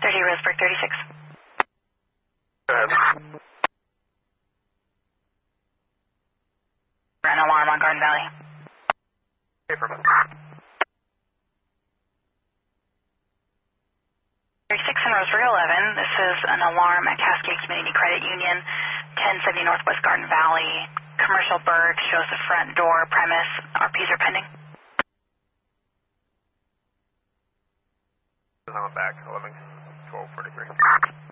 30 Roseburg 36. Go ahead. An alarm on Garden Valley. Paperman. 36 in Roseburg 11. This is an alarm at Cascade Community Credit Union, 1070 Northwest Garden Valley. Commercial bird shows the front door premise. RPs are pending. I'm back, 11, 12:43.